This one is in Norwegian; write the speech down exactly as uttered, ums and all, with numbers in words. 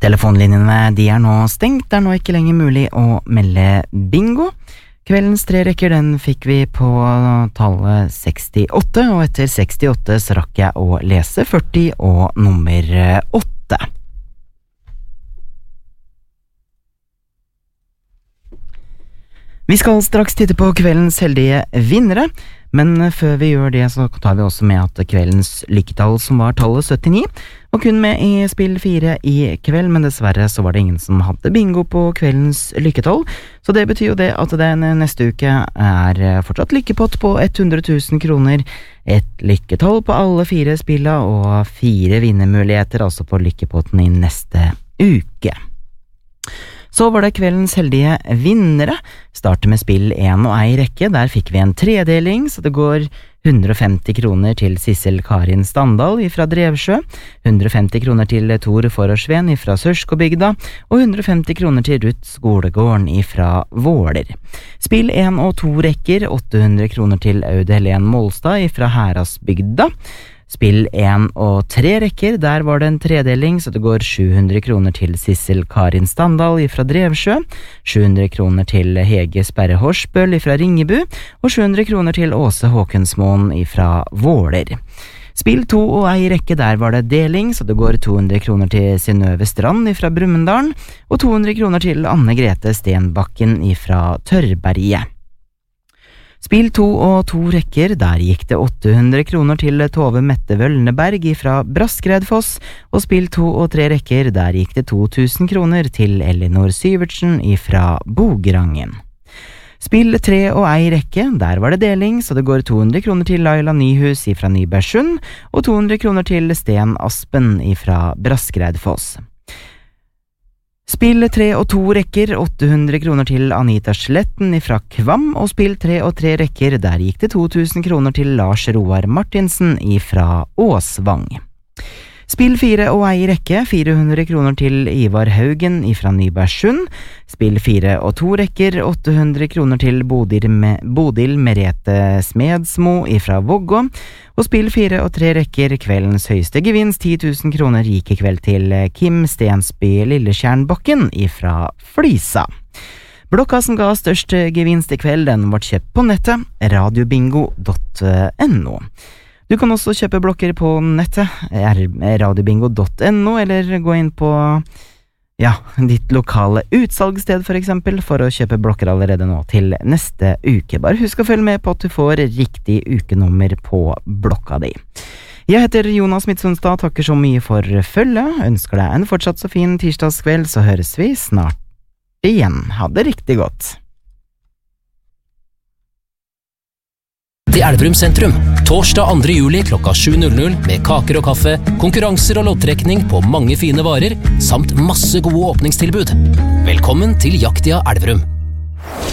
Telefonlinjene de er nå stengt, det er nå ikke lenger mulig å melde bingo. Kveldens tre rekker den fikk vi på tallet sekstiåtte, og etter sekstiåtte så rakk jeg å lese førti og nummer åtte. Vi skal straks titte på kveldens heldige vinnere, men før vi gjør det så tar vi også med at kveldens lykketall som var tallet syttini, var kun med i spill fire i kveld, men dessverre så var det ingen som hadde bingo på kveldens lykketall, så det betyr jo det at den neste uke er fortsatt lykkepott på hundre tusen kroner, et lykketall på alle fire spilla og fire vinnermuligheter altså på lykkepotten i neste uke. Så var det kveldens heldige vinnere. Starter med spill en og ei rekke, der fikk vi en tredeling, så det går hundre og femti kroner til Sissel Karin Standal fra Drevsjø, hundre og femti kroner til Tor Fororsven fra Sørskobygda, og hundre og femti kroner til Ruth Skolegården fra Våler. Spill en og to rekker, åtte hundre kroner til Aud Helen Målstad fra Herasbygda. Spill en og tre rekker, der var det en tredeling, så det går sju hundre kroner til Sissel Karin Standal fra Drevsjø, sju hundre kroner til Hege Sperre Horsbøl fra Ringebu, og sju hundre kroner til Åse Håkensmoen fra Våler. Spill to og ei rekke, der var det deling, så det går to hundre kroner til Synnøve Strand fra Brumunddal, og to hundre kroner til Anne Grete Stenbakken fra Tørrberget. Spill to og to rekker, der gikk det åtte hundre kroner til Tove Mette Vølneberg fra Braskredfoss, og spill to og tre rekker, der gikk det to tusen kroner til Elinor Syvertsen fra Bogerangen. Spill tre og ei rekke, der var det deling, så det går to hundre kroner til Laila Nyhus fra Nybergsund, og to hundre kroner til Sten Aspen fra Braskredfoss. Spill tre og to rekker, åtte hundre kroner til Anita Sletten fra Kvam, og spill tre og tre rekker, der gikk det to tusen kroner til Lars Roar Martinsen fra Åsvang. Spill fire og ei rekke, fire hundre kroner til Ivar Haugen fra Nybergsund. Spill fire og to rekker, åtte hundre kroner til Bodil, Me- Bodil Merete Smedsmo fra Vågå. Og spill fire og tre rekker, kveldens høyeste gevinst, ti tusen kroner, gikk i kveld til Kim Stensby Lilletjernbakken fra Flisa. Blokka som ga størst gevinst i kveld, den ble kjøpt på nettet, radiobingo punktum no. Du kan også kjøpe blokker på nettet, radiobingo punktum no, eller gå inn på ja, ditt lokale utsalgssted for eksempel, for å kjøpe blokker allerede nå til neste uke. Bare husk å følge med på at du får riktig ukenummer på blokka di. Jeg heter Jonas Midtsunstad, takker så mye for følget, ønsker deg en fortsatt så fin tirsdagskveld, så høres vi snart igjen. Ha det riktig godt. Til Elverum sentrum, torsdag andre juli klokka sju med kaker og kaffe, konkurranser og loddtrekning på mange fine varer, samt masse gode åpningstilbud. Velkommen til Jaktia Elverum.